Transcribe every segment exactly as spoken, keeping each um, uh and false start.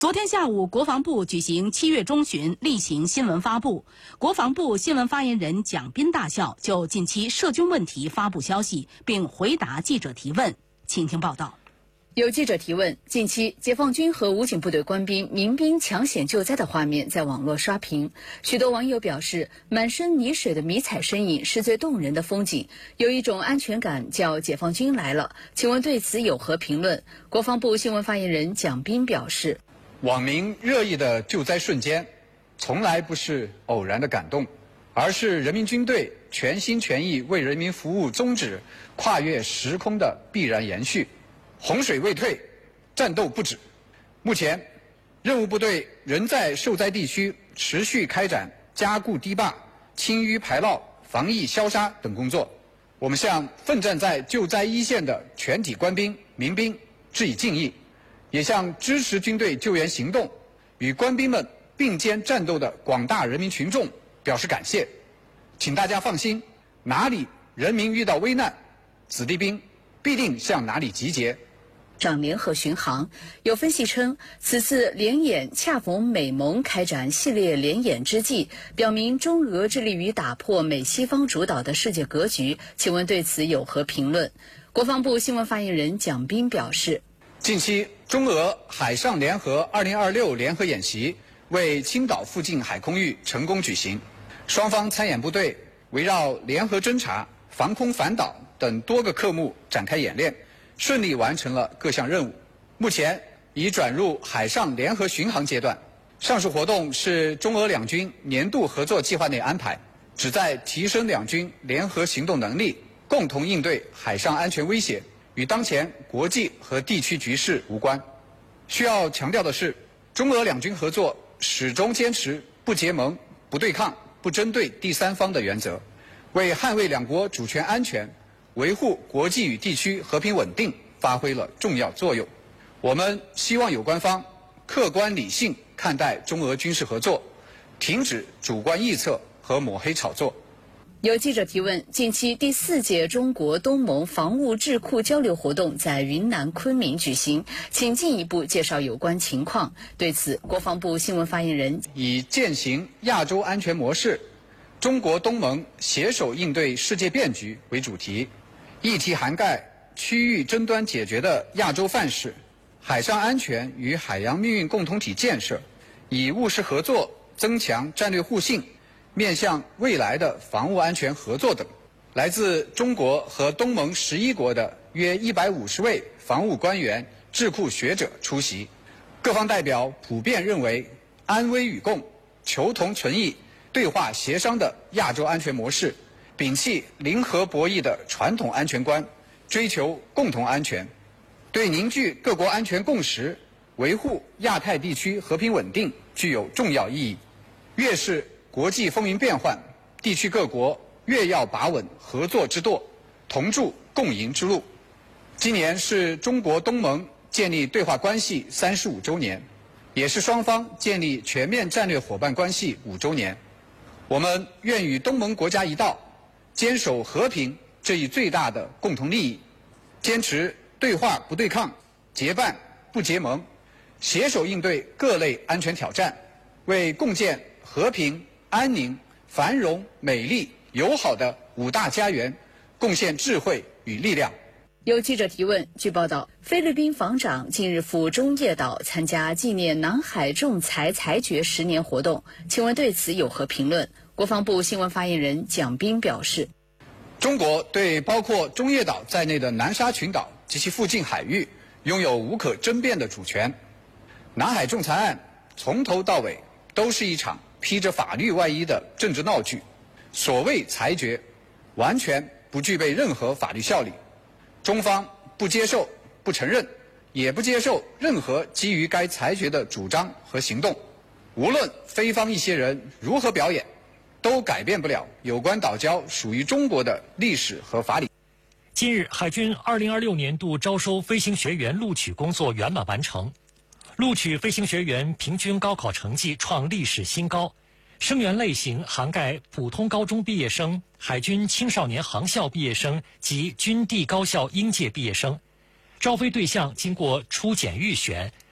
昨天下午，国防部举行七月中旬例行新闻发布。国防部新闻发言人蒋斌大校就近期涉军问题发布消息，并回答记者提问。请听报道。 有记者提问，近期解放军和武警部队官兵民兵抢险救灾的画面在网络刷屏，许多网友表示，满身泥水的迷彩身影是最动人的风景，有一种安全感叫解放军来了。请问对此有何评论？国防部新闻发言人蒋斌表示， 网民热议的救灾瞬间，从来不是偶然的感动，而是人民军队全心全意为人民服务宗旨跨越时空的必然延续。洪水未退，战斗不止。目前，任务部队仍在受灾地区持续开展加固堤坝、清淤排涝、防疫消杀等工作。我们向奋战在救灾一线的全体官兵、民兵致以敬意，也向支持军队救援行动、与官兵们并肩战斗的广大人民群众表示感谢。请大家放心，哪里人民遇到危难，子弟兵必定向哪里集结。 上联合巡航，有分析称，此次联演恰逢美盟开展系列联演之际，表明中俄致力于打破美西方主导的世界格局。请问对此有何评论？国防部新闻发言人蒋斌表示， 近期中俄海上联合二零二六联合演习为青岛附近海空域成功举行，双方参演部队围绕联合侦察、防空反导等多个科目展开演练，顺利完成了各项任务，目前已转入海上联合巡航阶段。上述活动是中俄两军年度合作计划内安排，旨在提升两军联合行动能力，共同应对海上安全威胁，与当前国际和地区局势无关。需要强调的是，中俄两军合作始终坚持不结盟、不对抗、不针对第三方的原则，为捍卫两国主权安全、维护国际与地区和平稳定发挥了重要作用。我们希望有关方客观理性看待中俄军事合作，停止主观臆测和抹黑炒作。 有记者提问，近期第四届中国东盟防务智库交流活动在云南昆明举行，请进一步介绍有关情况。对此，国防部新闻发言人以践行亚洲安全模式、中国东盟携手应对世界变局为主题，议题涵盖区域争端解决的亚洲范式、海上安全与海洋命运共同体建设，以务实合作增强战略互信，面向未来的防务安全合作等。来自中国和东盟十一国的约一百五十位防务官员、智库学者出席。各方代表普遍认为，安危与共、求同存异、对话协商的亚洲安全模式，摒弃零和博弈的传统安全观，追求共同安全，对凝聚各国安全共识、维护亚太地区和平稳定具有重要意义。越是国际风云变幻，地区各国越要把稳合作之舵，同筑共赢之路。今年是中国东盟建立对话关系三十五周年，也是双方建立全面战略伙伴关系五周年。我们愿与东盟国家一道，坚守和平这一最大的共同利益，坚持对话不对抗、结伴不结盟，携手应对各类安全挑战，为共建和平、安宁、繁荣、美丽、友好的五大家园贡献智慧与力量。 有记者提问，据报道，菲律宾防长近日赴中业岛参加纪念南海仲裁裁决十年活动，请问对此有何评论？国防部新闻发言人蒋斌表示， 中国对包括中业岛在内的南沙群岛及其附近海域拥有无可争辩的主权。南海仲裁案从头到尾都是一场披着法律外衣的政治闹剧，所谓裁决完全不具备任何法律效力。中方不接受、不承认，也不接受任何基于该裁决的主张和行动。无论菲方一些人如何表演，都改变不了有关岛礁属于中国的历史和法理。 近日，海军二零二六年度招收飞行学员录取工作圆满完成，录取飞行学员平均高考成绩创历史新高，生源类型涵盖普通高中毕业生、海军青少年航校毕业生及军地高校应届毕业生。招飞对象经过初检预选，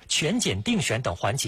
全检定选等环节。